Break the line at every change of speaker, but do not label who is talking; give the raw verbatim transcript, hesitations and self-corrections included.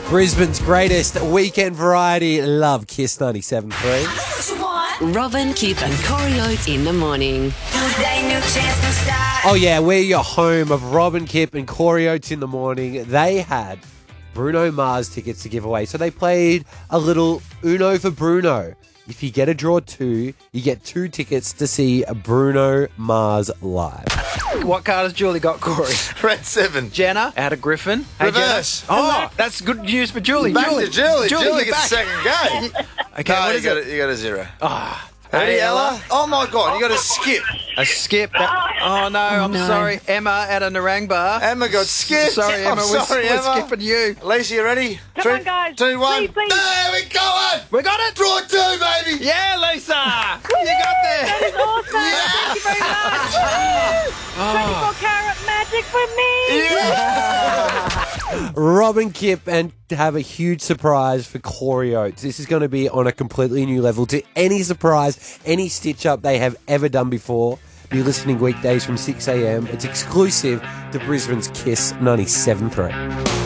Brisbane's greatest weekend variety. Love Kiss ninety-seven point three.
Robin, Kip and Corey Oates in the morning.
Oh yeah, we're your home of Robin, Kip and Corey Oates in the morning. They had Bruno Mars tickets to give away. So they played a little Uno for Bruno. If you get a draw two, you get two tickets to see Bruno Mars live.
What card has Julie got, Corey?
Red seven.
Jenna, out of Griffin. Hey,
Reverse.
Jenna. Oh, that's good news for Julie.
Back
Julie.
to Julie. Julie,
you're
gets
back.
second game.
Okay,
no,
what
you
is
got,
it?
a, you got a zero.
Ah,
Ready,
hey,
Ella? Oh, my God. You got a skip.
A skip. That, oh, no, I'm
no.
sorry. Emma at a Narangba.
Emma got skipped.
Sorry, Emma.
I'm
we're,
sorry,
we're
Emma.
skipping you.
Lisa, you ready?
Come
Three,
on, guys.
two, one.
Please, please.
There we go.
We got it.
Draw two, baby.
Yeah, Lisa. You got there.
That is awesome. Thank you very much. twenty-four carat magic for me.
Robin, Kip, and have a huge surprise for Corey Oates. This is going to be on a completely new level to any surprise, any stitch-up they have ever done before. Be listening weekdays from six a.m. It's exclusive to Brisbane's Kiss ninety-seven point three.